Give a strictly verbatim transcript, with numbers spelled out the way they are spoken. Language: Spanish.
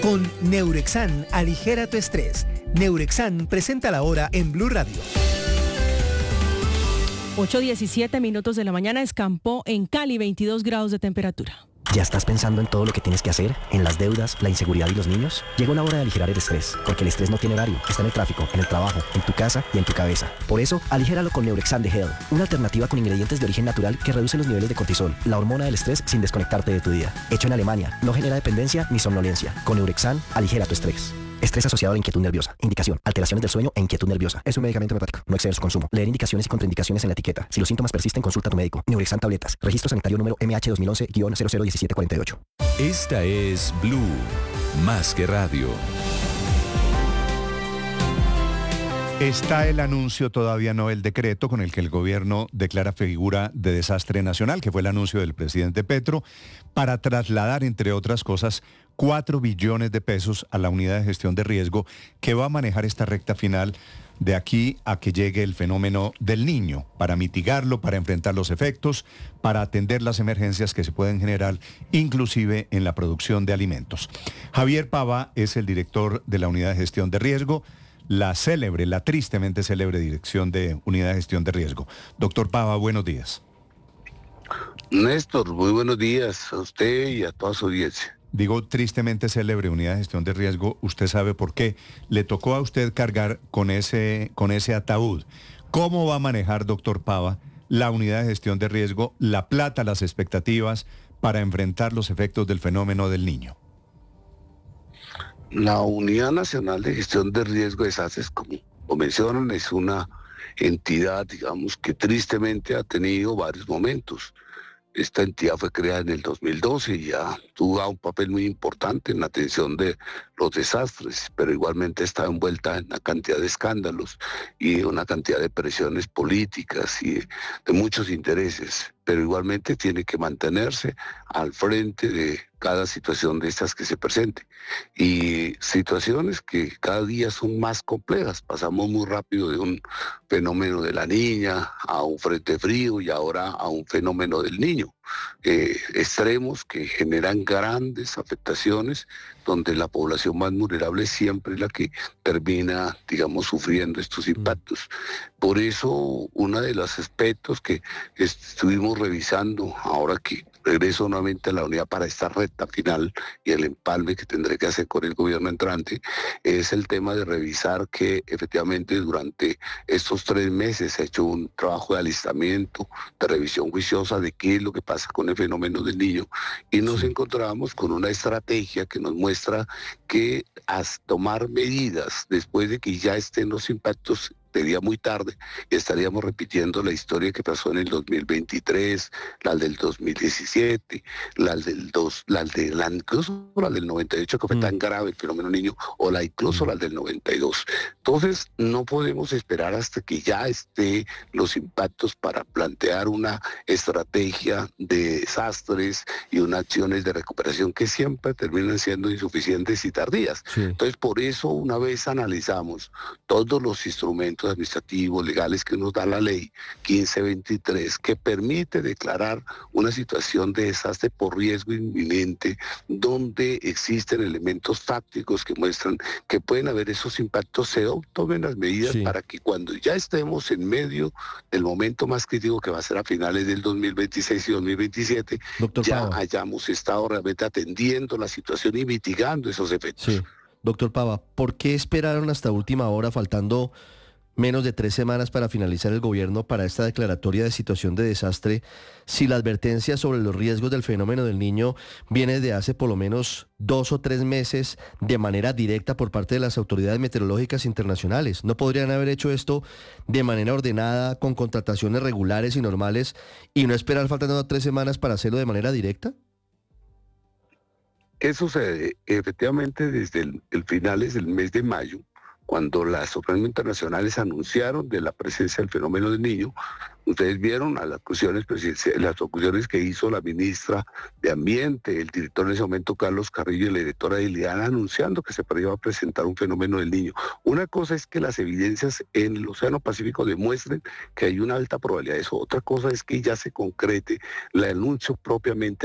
Con Neurexan, aligera tu estrés. Neurexan presenta la hora en Blue Radio. ocho diecisiete minutos de la mañana, escampó en Cali, veintidós grados de temperatura. ¿Ya estás pensando en todo lo que tienes que hacer? ¿En las deudas, la inseguridad y los niños? Llegó la hora de aligerar el estrés, porque el estrés no tiene horario. Está en el tráfico, en el trabajo, en tu casa y en tu cabeza. Por eso, aligéralo con Neurexan de Hell, una alternativa con ingredientes de origen natural que reduce los niveles de cortisol, la hormona del estrés, sin desconectarte de tu día. Hecho en Alemania, no genera dependencia ni somnolencia. Con Neurexan, aligera tu estrés. Estrés asociado a la inquietud nerviosa. Indicación: alteraciones del sueño e inquietud nerviosa. Es un medicamento homeopático. No exceder su consumo. Leer indicaciones y contraindicaciones en la etiqueta. Si los síntomas persisten, consulta a tu médico. Neurexan tabletas. Registro sanitario número M H dos mil once guion cero cero diecisiete cuarenta y ocho. Esta es Blue, más que radio. Está el anuncio, todavía no el decreto, con el que el gobierno declara figura de desastre nacional, que fue el anuncio del presidente Petro, para trasladar, entre otras cosas, cuatro billones de pesos a la unidad de gestión de riesgo que va a manejar esta recta final de aquí a que llegue el fenómeno del Niño, para mitigarlo, para enfrentar los efectos, para atender las emergencias que se pueden generar, inclusive en la producción de alimentos. Javier Pava es el director de la unidad de gestión de riesgo, la célebre, la tristemente célebre dirección de unidad de gestión de riesgo. Doctor Pava, buenos días. Néstor, muy buenos días a usted y a toda su audiencia. Digo tristemente célebre unidad de gestión de riesgo, usted sabe por qué. Le tocó a usted cargar con ese, con ese ataúd. ¿Cómo va a manejar, doctor Pava, la unidad de gestión de riesgo, la plata, las expectativas para enfrentar los efectos del fenómeno del Niño? La Unidad Nacional de Gestión de Riesgo de Desastres, como lo mencionan, es una entidad, digamos, que tristemente ha tenido varios momentos. Esta entidad fue creada en el dos mil doce y ya tuvo un papel muy importante en la atención de los desastres, pero igualmente está envuelta en una cantidad de escándalos y una cantidad de presiones políticas y de muchos intereses, pero igualmente tiene que mantenerse al frente de cada situación de estas que se presente. Y situaciones que cada día son más complejas. Pasamos muy rápido de un fenómeno de la niña a un frente frío y ahora a un fenómeno del niño. Eh, extremos que generan grandes afectaciones, donde la población más vulnerable siempre es la que termina, digamos, sufriendo estos impactos. Por eso, uno de los aspectos que estuvimos revisando ahora que regreso nuevamente a la unidad para esta recta final y el empalme que tendré que hacer con el gobierno entrante, es el tema de revisar que efectivamente durante estos tres meses se ha hecho un trabajo de alistamiento, de revisión juiciosa de qué es lo que pasa con el fenómeno del niño, y nos encontramos con una estrategia que nos muestra que a tomar medidas después de que ya estén los impactos sería muy tarde, estaríamos repitiendo la historia que pasó en el dos mil veintitrés, la del dos mil diecisiete, la del dos, la de la incluso la del noventa y ocho, que fue mm. tan grave el fenómeno niño, o la incluso mm. la del noventa y dos. Entonces, no podemos esperar hasta que ya esté los impactos para plantear una estrategia de desastres y unas acciones de recuperación que siempre terminan siendo insuficientes y tardías. Sí. Entonces, por eso, una vez analizamos todos los instrumentos administrativos, legales que nos da la ley quince veintitrés, que permite declarar una situación de desastre por riesgo inminente, donde existen elementos fácticos que muestran que pueden haber esos impactos, se tomen las medidas sí. para que cuando ya estemos en medio del momento más crítico, que va a ser a finales del dos mil veintiséis y dos mil veintisiete, Doctor ya Pava. hayamos estado realmente atendiendo la situación y mitigando esos efectos. Sí. Doctor Pava, ¿por qué esperaron hasta última hora, faltando menos de tres semanas para finalizar el gobierno para esta declaratoria de situación de desastre, si la advertencia sobre los riesgos del fenómeno del Niño viene de hace por lo menos dos o tres meses de manera directa por parte de las autoridades meteorológicas internacionales? ¿No podrían haber hecho esto de manera ordenada, con contrataciones regulares y normales, y no esperar faltando tres semanas para hacerlo de manera directa? Eso sucede efectivamente desde el, el finales del mes de mayo, cuando las organismos internacionales anunciaron de la presencia del fenómeno del Niño. Ustedes vieron a las acusaciones, las acusaciones que hizo la ministra de Ambiente, el director en ese momento, Carlos Carrillo, y la directora de ILIAN, anunciando que se iba a presentar un fenómeno del Niño. Una cosa es que las evidencias en el Océano Pacífico demuestren que hay una alta probabilidad de eso. Otra cosa es que ya se concrete el anuncio propiamente